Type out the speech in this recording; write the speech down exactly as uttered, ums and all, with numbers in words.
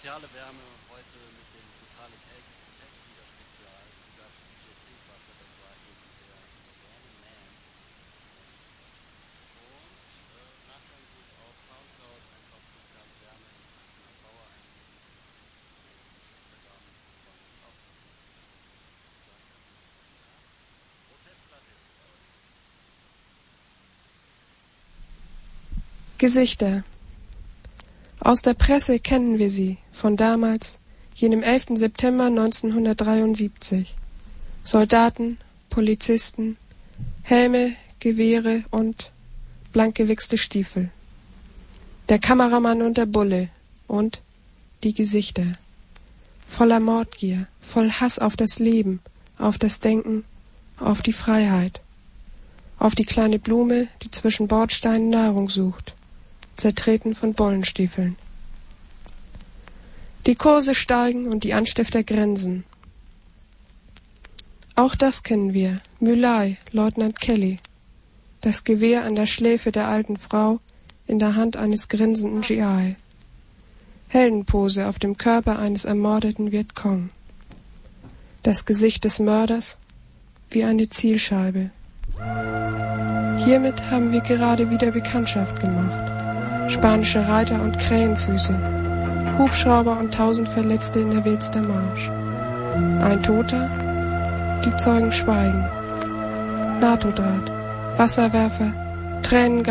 Soziale Wärme heute mit dem brutale Kälte Protestlieder-Spezial zu Gast D J Trinkwasser, das war eben der moderne Man. Und äh, nachhören geht auf Soundcloud einfach Soziale Wärme in Martina Bauer eingeben und Instagram wollen wir uns auch Protestplatte. Gesichter. Aus der Presse kennen wir sie, von damals, jenem elften September neunzehnhundertdreiundsiebzig. Soldaten, Polizisten, Helme, Gewehre und blankgewichste Stiefel. Der Kameramann und der Bulle und die Gesichter. Voller Mordgier, voll Hass auf das Leben, auf das Denken, auf die Freiheit. Auf die kleine Blume, die zwischen Bordsteinen Nahrung sucht, zertreten von Bullenstiefeln. Die Kurse steigen und die Anstifter grinsen. Auch das kennen wir, My Lai, Leutnant Kelly. Das Gewehr an der Schläfe der alten Frau, in der Hand eines grinsenden G I. Heldenpose auf dem Körper eines ermordeten Vietcong. Das Gesicht des Mörders wie eine Zielscheibe. Hiermit haben wir gerade wieder Bekanntschaft gemacht. Spanische Reiter und Krähenfüße, Hubschrauber und tausend Verletzte in der Wilster Marsch. Ein Toter, die Zeugen schweigen. NATO-Draht, Wasserwerfer, Tränengas.